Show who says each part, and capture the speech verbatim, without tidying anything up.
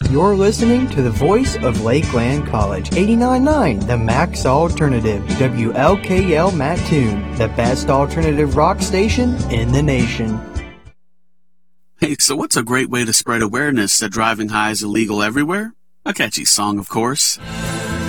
Speaker 1: You're listening to the voice of Lakeland College, eighty-nine point nine, the Max Alternative, W L K L Mattoon, the best alternative rock station in the nation.
Speaker 2: Hey, so what's a great way to spread awareness that driving high is illegal everywhere? A catchy song, of course.